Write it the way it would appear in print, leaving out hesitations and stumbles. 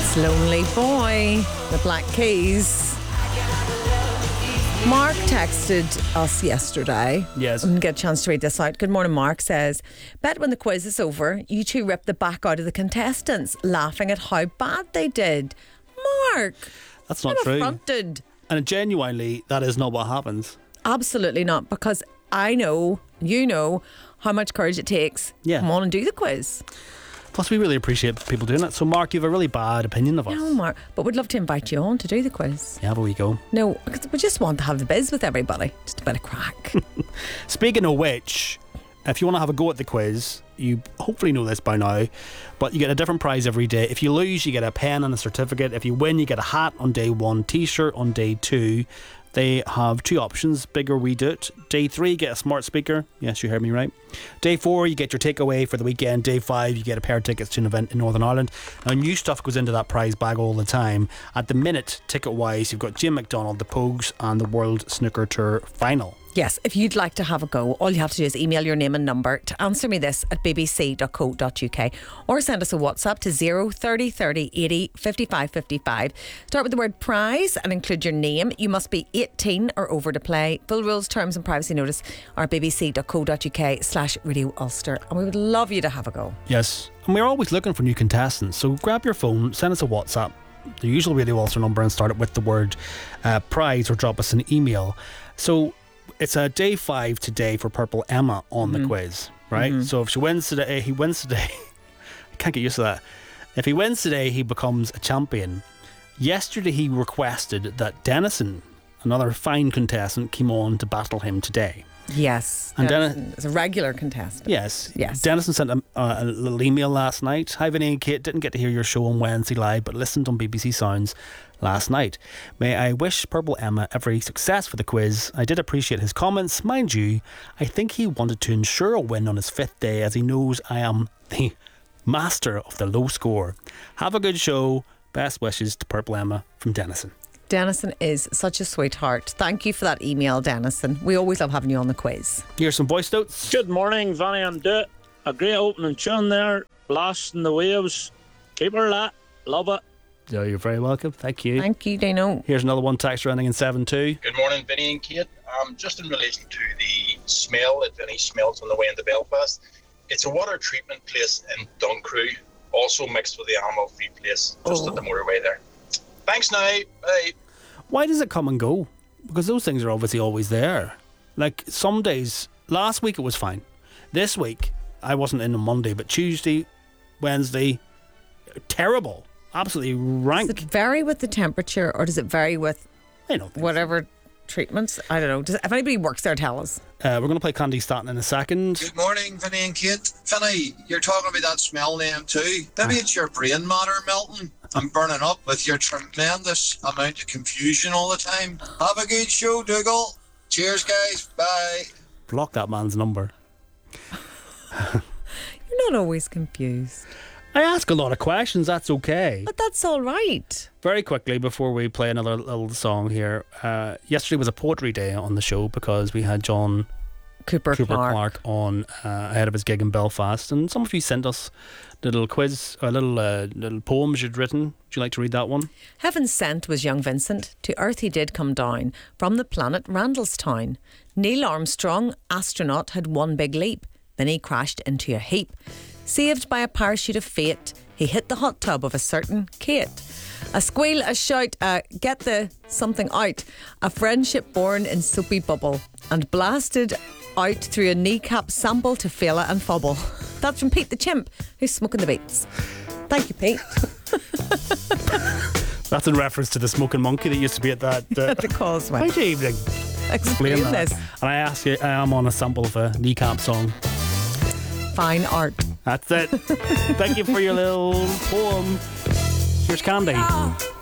Lonely Boy, the Black Keys. Mark texted us yesterday. Yes. I didn't get a chance to read this out. Good morning, Mark says, bet when the quiz is over, you two rip the back out of the contestants, laughing at how bad they did. Mark. That's not I'm true. affronted. And genuinely, that is not what happens. Absolutely not, because I know, you know, how much courage it takes. Yeah. Come on and do the quiz. Plus, we really appreciate people doing it. So, Mark, you have a really bad opinion of us. No, Mark, but we'd love to invite you on to do the quiz. Yeah, but we go. No, because we just want to have the biz with everybody. Just a bit of crack. Speaking of which, if you want to have a go at the quiz, you hopefully know this by now, but you get a different prize every day. If you lose, you get a pen and a certificate. If you win, you get a hat on day 1, t-shirt on day 2. They have 2 options. Bigger we do it. Day 3, get a smart speaker. Yes, you heard me right. Day 4, you get your takeaway for the weekend. Day 5, you get a pair of tickets to an event in Northern Ireland. Now, new stuff goes into that prize bag all the time. At the minute, ticket-wise, you've got Jim McDonald, the Pogues, and the World Snooker Tour Final. Yes, if you'd like to have a go, all you have to do is email your name and number to answer me this at bbc.co.uk or send us a WhatsApp to 030 30 80 55 55. Start with the word prize and include your name. You must be 18 or over to play. Full rules, terms and privacy notice are bbc.co.uk/Radio Ulster, and we would love you to have a go. Yes, and we're always looking for new contestants, so grab your phone, send us a WhatsApp, the usual Radio Ulster number, and start it with the word prize, or drop us an email. So it's a day 5 today for Purple Emma on the quiz, right? So if she wins today, he wins today. I can't get used to that. If he wins today, he becomes a champion. Yesterday he requested that Denison, another fine contestant, came on to battle him today. Yes, And Denison is a regular contestant. Yes. Yes. Denison sent a little email last night. Hi Vinny and Kate, didn't get to hear your show on Wednesday live, but listened on BBC Sounds last night. May I wish Purple Emma every success for the quiz. I did appreciate his comments. Mind you, I think he wanted to ensure a win on his 5th day, as he knows I am the master of the low score. Have a good show. Best wishes to Purple Emma from Denison. Denison is such a sweetheart. Thank you for that email, Denison. We always love having you on the quiz. Here's some voice notes. Good morning, Vanny and Dutt. A great opening tune there. Lost in the Waves. Keep her lat. Love it. Oh, you're very welcome. Thank you. Thank you, Dino. Here's another one, text running in 7-2. Good morning, Vinny and Kate. Just in relation to the smell that Vinny smells on the way into Belfast, it's a water treatment place in Duncrew, also mixed with the animal-free place just at the motorway there. Thanks now. Bye. Why does it come and go? Because those things are obviously always there. Like some days, last week it was fine. This week, I wasn't in on Monday, but Tuesday, Wednesday, terrible. Absolutely rank. Does it vary with the temperature, or does it vary with I don't think whatever treatments? I don't know. If anybody works there, tell us. We're going to play Candy Staton in a second. Good morning, Vinny and Kate. Vinny, you're talking about that smell name too. Maybe it's your brain matter melting and burning up with your tremendous amount of confusion all the time. Have a good show, Dougal. Cheers, guys. Bye. Block that man's number. You're not always confused. I ask a lot of questions, that's okay. But that's all right. Very quickly, before we play another little song here, yesterday was a poetry day on the show because we had John Cooper Clark on ahead of his gig in Belfast, and some of you sent us little quiz, little poems you'd written. Would you like to read that one? Heaven sent was young Vincent. To earth he did come down from the planet Randallstown. Neil Armstrong, astronaut, had one big leap. Then he crashed into a heap. Saved by a parachute of fate, he hit the hot tub of a certain Kate. A squeal, a shout, get the something out. A friendship born in soapy bubble and blasted out through a kneecap sample to Fela and Fobble. That's from Pete the Chimp, who's smoking the beats. Thank you, Pete. That's in reference to the smoking monkey that used to be at that At the Causeway. Why do you even Explain that? this. And I ask you, I am on a sample of a kneecap song. Fine art. That's it. Thank you for your little poem. Here's Candy.